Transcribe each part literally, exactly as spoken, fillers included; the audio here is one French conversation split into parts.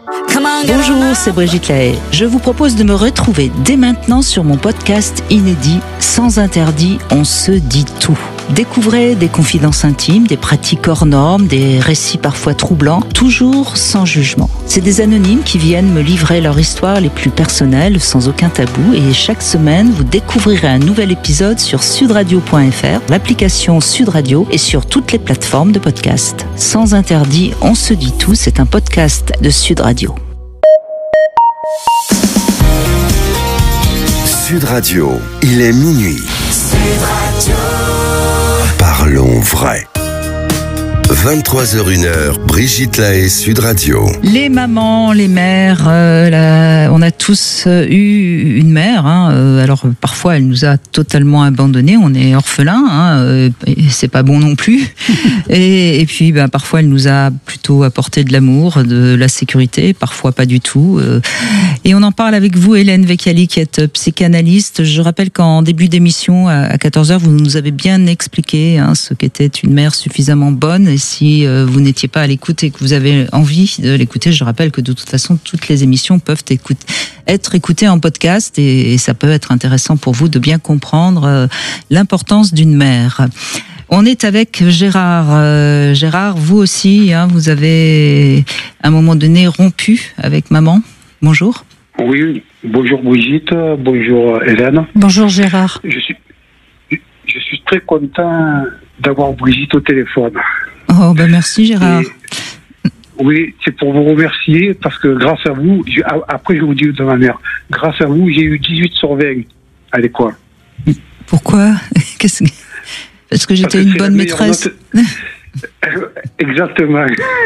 Bonjour, c'est Brigitte Lahaie. Je vous propose de me retrouver dès maintenant sur mon podcast inédit Sans interdit, on se dit tout. Découvrez des confidences intimes, des pratiques hors normes, des récits parfois troublants, toujours sans jugement. C'est des anonymes qui viennent me livrer leur histoire les plus personnelles, sans aucun tabou. Et chaque semaine, vous découvrirez un nouvel épisode sur sud radio point f r, l'application Sud Radio et sur toutes les plateformes de podcast. Sans interdit, on se dit tout, c'est un podcast de Sud Radio. Sud Radio, il est minuit. Sud Radio. Parlons vrai. vingt-trois heures une heure, Brigitte Lahaie, Sud Radio. Les mamans, les mères, euh, la... on a tous euh, eu une mère. Hein, euh, alors parfois elle nous a totalement abandonnés, on est orphelins, hein, euh, et c'est pas bon non plus. et, et puis ben, parfois elle nous a plutôt apporté de l'amour, de la sécurité, parfois pas du tout. Euh, et on en parle avec vous, Hélène Vecchiali, qui est psychanalyste. Je rappelle qu'en début d'émission, à quatorze heures, vous nous avez bien expliqué hein, ce qu'était une mère suffisamment bonne. Et si euh, vous n'étiez pas à l'écoute et que vous avez envie de l'écouter, je rappelle que de toute façon, toutes les émissions peuvent écoute, être écoutées en podcast et, et ça peut être intéressant pour vous de bien comprendre euh, l'importance d'une mère. On est avec Gérard. Euh, Gérard, vous aussi, hein, vous avez à un moment donné rompu avec maman. Bonjour. Oui, bonjour Brigitte, bonjour Hélène. Bonjour Gérard. Je suis, je suis très content d'avoir Brigitte au téléphone. Oh, ben merci Gérard. Et, oui, c'est pour vous remercier parce que grâce à vous, je, après je vous dis de ma mère, grâce à vous, j'ai eu dix-huit sur vingt à l'école. Pourquoi? Qu'est-ce que... Parce que j'étais parce que une bonne maîtresse. Note... Exactement.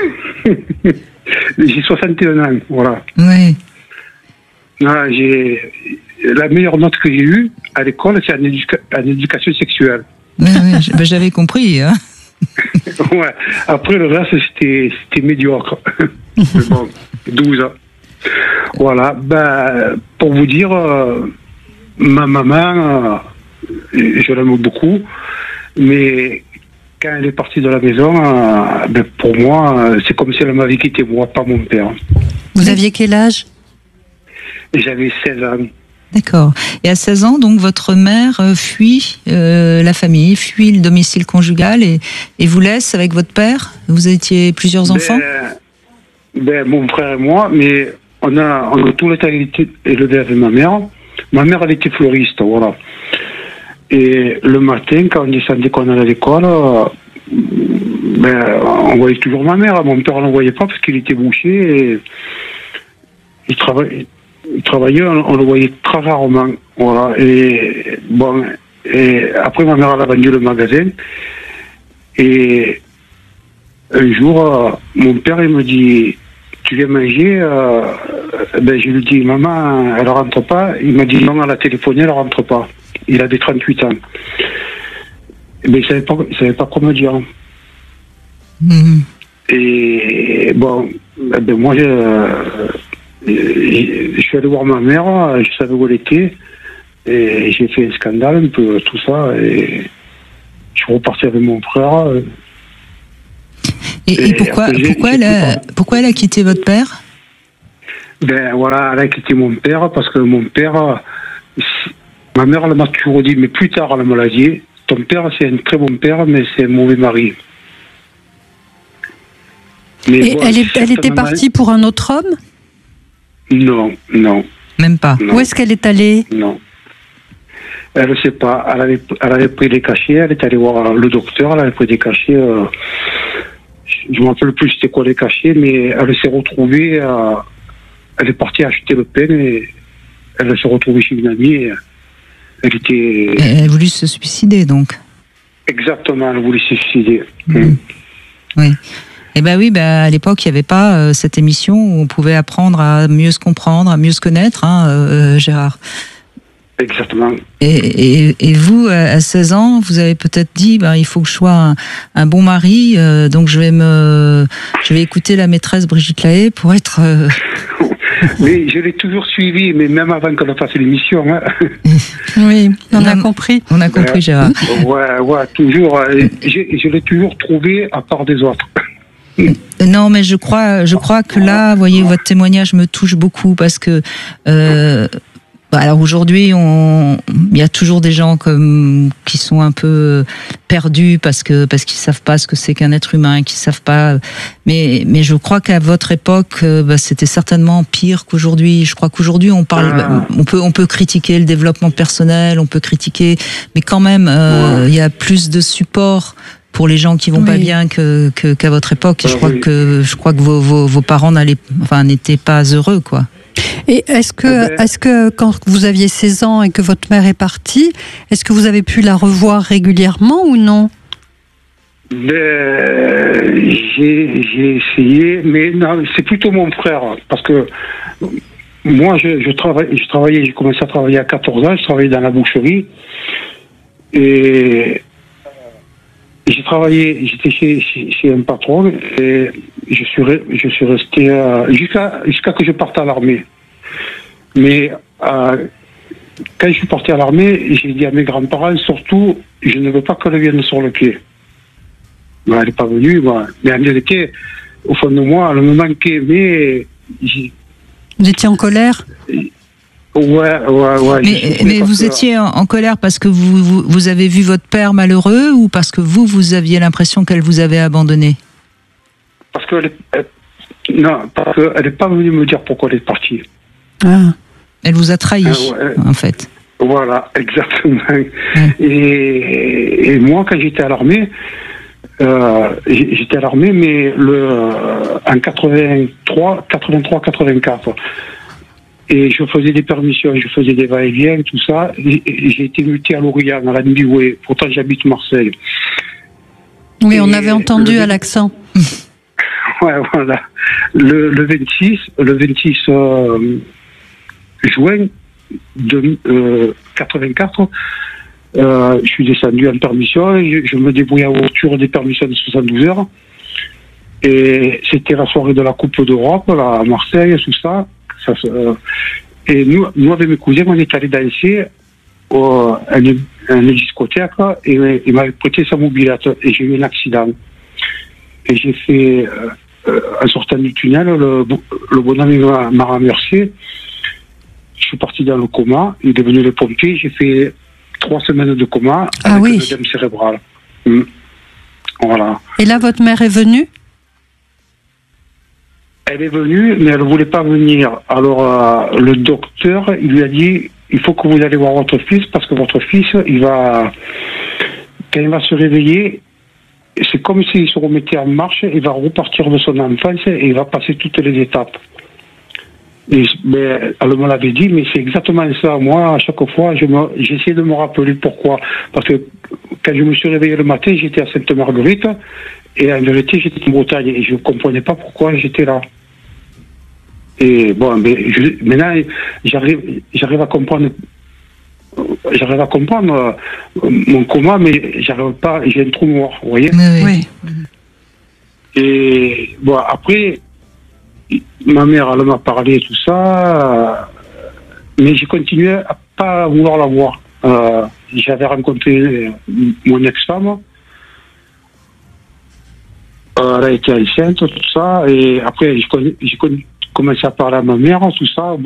J'ai soixante et un ans, voilà. Oui. Non, j'ai... La meilleure note que j'ai eue à l'école, c'est en, éduca... en éducation sexuelle. Oui, oui, ben, j'avais compris. Hein. Ouais. Après, le reste, c'était, c'était médiocre. Bon, douze ans. Voilà. Ben, pour vous dire, euh, ma maman, euh, je l'aime beaucoup, mais quand elle est partie de la maison, euh, ben, pour moi, c'est comme si elle m'avait quitté, moi, pas mon père. Vous aviez quel âge? J'avais seize ans. D'accord. Et à seize ans, donc, votre mère fuit euh, la famille, fuit le domicile conjugal et, et vous laisse avec votre père? Vous étiez plusieurs enfants? Ben, ben, mon frère et moi, mais on a, on a tout le temps été élevés avec ma mère. Ma mère, elle était fleuriste, voilà. Et le matin, quand on descendait, qu'on allait à l'école, ben, on voyait toujours ma mère. Mon père, on ne le voyait pas parce qu'il était bouché et il travaillait. Il travaillait, on, on le voyait très rarement, voilà. Et bon, et après ma mère elle a vendu le magasin. Et un jour, euh, mon père il me dit, tu viens manger? euh, Ben je lui dis, maman, elle rentre pas. Il m'a dit non, elle a téléphoné, elle rentre pas. Il avait trente-huit ans. Mais il savait pas, il savait pas quoi me dire. Mmh. Et bon, ben moi je. Et je suis allé voir ma mère, je savais où elle était, et j'ai fait un scandale, un peu tout ça, et je suis reparti avec mon frère. Et, et, et pourquoi, après, pourquoi, elle a, pourquoi elle a quitté votre père? Ben voilà, elle a quitté mon père, parce que mon père, ma mère elle m'a toujours dit, mais plus tard elle me l'a dit, ton père c'est un très bon père, mais c'est un mauvais mari. Mais et bon, elle, est, elle était partie pour un autre homme? Non, non. Même pas. Non. Où est-ce qu'elle est allée? Non. Elle ne sait pas. Elle avait, elle avait pris des cachets, elle est allée voir le docteur, elle avait pris des cachets. Euh, je ne me rappelle plus c'était quoi les cachets, mais elle s'est retrouvée, euh, elle est partie acheter le pain et elle s'est retrouvée chez une amie. Et elle était. Elle a voulu se suicider donc. Exactement, elle voulait se suicider. Mmh. Mmh. Oui. Eh ben oui, ben à l'époque, il n'y avait pas euh, cette émission où on pouvait apprendre à mieux se comprendre, à mieux se connaître, hein, euh, Gérard. Exactement. Et, et, et vous, à seize ans, vous avez peut-être dit, ben, il faut que je sois un, un bon mari, euh, donc je vais me, je vais écouter la maîtresse Brigitte Lahaie pour être. Euh... Mais je l'ai toujours suivi, mais même avant qu'on fasse l'émission. Hein. Oui, on a compris. On a compris, Gérard. Ouais, ouais, toujours. Je, je l'ai toujours trouvé à part des autres. Non, mais je crois, je crois que là, vous voyez, votre témoignage me touche beaucoup parce que. Euh, Alors aujourd'hui, on, il y a toujours des gens comme qui sont un peu perdus parce que parce qu'ils savent pas ce que c'est qu'un être humain, qu'ils savent pas. Mais mais je crois qu'à votre époque, bah, c'était certainement pire qu'aujourd'hui. Je crois qu'aujourd'hui, on parle, ah. on peut on peut critiquer le développement personnel, on peut critiquer, mais quand même, euh, ouais. il y a plus de support pour les gens qui vont oui. pas bien que, que qu'à votre époque. Et je crois oui. que je crois que vos vos, vos parents n'allaient, enfin, n'étaient pas heureux, quoi. Et est-ce que, est-ce que quand vous aviez seize ans et que votre mère est partie, est-ce que vous avez pu la revoir régulièrement ou non? Ben, j'ai, j'ai essayé, mais non, c'est plutôt mon frère, parce que moi, je, je, travaille, je travaillais, j'ai commencé à travailler à quatorze ans, je travaillais dans la boucherie, et j'ai travaillé, j'étais chez, chez, chez un patron, et je suis, je suis resté euh, jusqu'à, jusqu'à que je parte à l'armée. Mais euh, quand je suis parti à l'armée, j'ai dit à mes grands-parents, surtout, je ne veux pas qu'elle vienne sur le quai. Ben, elle n'est pas venue, ben, mais en vérité, au fond de moi, elle me manquait, mais... J'ai... Vous étiez en colère ? Ouais, ouais, ouais. Mais, mais vous étiez en, en colère parce que vous, vous, vous avez vu votre père malheureux ou parce que vous, vous aviez l'impression qu'elle vous avait abandonné ? Parce qu'elle est... Non, parce qu'elle n'est pas venue me dire pourquoi elle est partie. Ah. Elle vous a trahi, ah ouais. en fait. Voilà, exactement. Ouais. Et, et moi, quand j'étais à l'armée, euh, j'étais à l'armée, mais le, en quatre-vingt-trois, quatre-vingt-trois, quatre-vingt-quatre. Et je faisais des permissions, je faisais des va-et-vient, tout ça. Et, et j'ai été muté à Lorient, à la Nboué. Pourtant, j'habite Marseille. Oui, et on avait entendu le... à l'accent. Ouais, voilà. Le, le vingt-six, le vingt-six euh, juin de euh, quatre-vingt-quatre, euh, je suis descendu en permission, je, je me débrouillais à voiture des permissions de soixante-douze heures. Et c'était la soirée de la Coupe d'Europe, là, à Marseille, tout ça. ça euh, et nous, nous, avec mes cousins, on est allés danser au, à une, à une discothèque, et il m'avait prêté sa mobilette, et j'ai eu un accident. Et j'ai fait, euh, euh, en sortant du tunnel, le, le bonhomme m'a, m'a remercié. Je suis parti dans le coma, il est devenu le pompier, j'ai fait trois semaines de coma ah avec oui. un œdème cérébral. Mmh. Voilà. Et là, votre mère est venue ? Elle est venue, mais elle ne voulait pas venir. Alors, euh, le docteur, il lui a dit, il faut que vous allez voir votre fils, parce que votre fils, il va, quand il va se réveiller, c'est comme s'il se remettait en marche, il va repartir de son enfance et il va passer toutes les étapes. Et, mais, elle me l'avait dit, mais c'est exactement ça. Moi, à chaque fois, je me, j'essaie de me rappeler pourquoi. Parce que quand je me suis réveillé le matin, j'étais à Sainte-Marguerite, et en vérité, j'étais en Bretagne, et je ne comprenais pas pourquoi j'étais là. Et bon, mais je, maintenant, j'arrive, j'arrive à comprendre... J'arrive à comprendre euh, mon coma, mais j'arrive pas, j'ai un trou noir, vous voyez. Oui. Et bon, après, ma mère, elle m'a parlé tout ça, euh, mais j'ai continué à pas vouloir la voir. Euh, j'avais rencontré mon ex-femme, euh, elle a été enceinte, tout ça, et après, j'ai, j'ai commencé à parler à ma mère, tout ça.